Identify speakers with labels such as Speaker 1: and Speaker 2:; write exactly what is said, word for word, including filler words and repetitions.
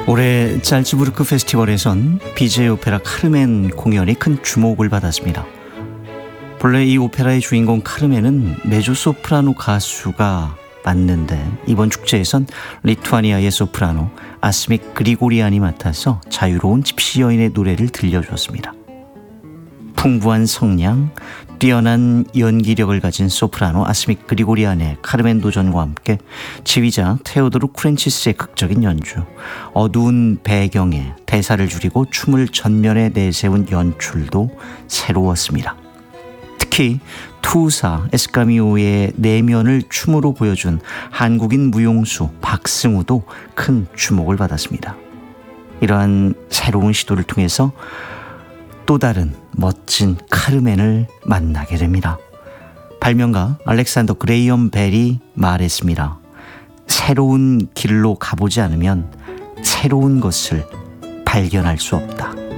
Speaker 1: 올해 잘츠부르크 페스티벌에선 비제이 오페라 카르멘 공연이 큰 주목을 받았습니다. 본래 이 오페라의 주인공 카르멘은 메조소프라노 가수가 맞는데 이번 축제에선 리투아니아의 소프라노 아스믹 그리고리안이 맡아서 자유로운 집시 여인의 노래를 들려주었습니다. 풍부한 성량, 뛰어난 연기력을 가진 소프라노 아스믹 그리고리안의 카르멘 도전과 함께 지휘자 테오도르 쿠렌치스의 극적인 연주, 어두운 배경에 대사를 줄이고 춤을 전면에 내세운 연출도 새로웠습니다. 특히 투사 에스카미오의 내면을 춤으로 보여준 한국인 무용수 박승우도 큰 주목을 받았습니다. 이러한 새로운 시도를 통해서 또 다른 멋진 카르멘을 만나게 됩니다. 발명가 알렉산더 그레이엄 벨이 말했습니다. 새로운 길로 가보지 않으면 새로운 것을 발견할 수 없다.